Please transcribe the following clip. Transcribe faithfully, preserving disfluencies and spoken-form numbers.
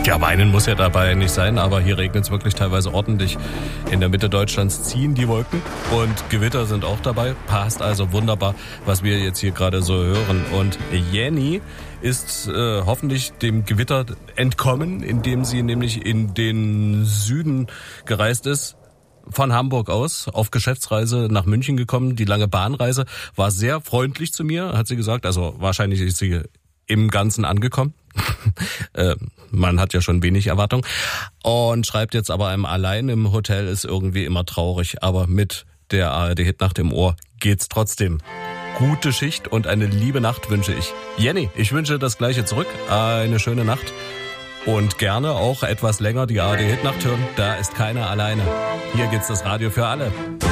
Ja, weinen muss ja dabei nicht sein, aber hier regnet es wirklich teilweise ordentlich. In der Mitte Deutschlands ziehen die Wolken und Gewitter sind auch dabei. Passt also wunderbar, was wir jetzt hier gerade so hören. Und Jenny ist äh, hoffentlich dem Gewitter entkommen, indem sie nämlich in den Süden gereist ist. Von Hamburg aus auf Geschäftsreise nach München gekommen. Die lange Bahnreise war sehr freundlich zu mir, hat sie gesagt. Also wahrscheinlich ist sie im Ganzen angekommen. äh, man hat ja schon wenig Erwartung. Und schreibt jetzt aber einem allein im Hotel ist irgendwie immer traurig. Aber mit der A R D-Hitnacht im Ohr geht's trotzdem. Gute Schicht und eine liebe Nacht wünsche ich. Jenny, ich wünsche das Gleiche zurück. Eine schöne Nacht. Und gerne auch etwas länger die A R D-Hitnacht hören. Da ist keiner alleine. Hier geht's das Radio für alle.